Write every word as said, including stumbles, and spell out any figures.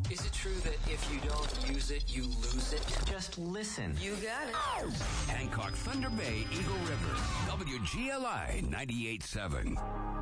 Is it true that if you don't use it, you lose it? Just listen. You got it. Hancock, Thunder Bay, Eagle River, W G L I ninety-eight point seven.